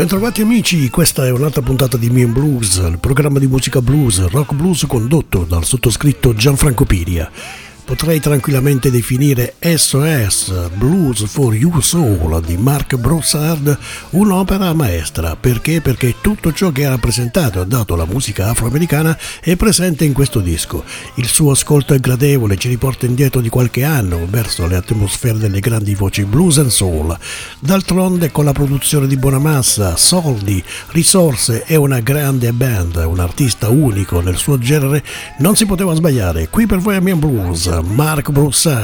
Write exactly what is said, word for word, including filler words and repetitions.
Bentrovati amici, questa è un'altra puntata di Me and Blues, il programma di musica blues, rock blues condotto dal sottoscritto Gianfranco Piria. Potrei tranquillamente definire S O S, Blues for You Soul di Mark Broussard, un'opera maestra. Perché? Perché tutto ciò che ha rappresentato e ha dato la musica afroamericana è presente in questo disco. Il suo ascolto è gradevole, ci riporta indietro di qualche anno verso le atmosfere delle grandi voci blues and soul. D'altronde, con la produzione di Bonamassa, soldi, risorse e una grande band, un artista unico nel suo genere, non si poteva sbagliare. Qui per voi a Me and Blues, Mark Broussard.